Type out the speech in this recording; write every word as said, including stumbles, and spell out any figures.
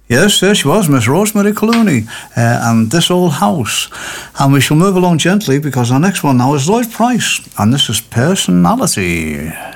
Yes, there she was, Miss Rosemary Clooney, uh, and This Old House. And we shall move along gently because our next one now is Lloyd Price, and this is Personality.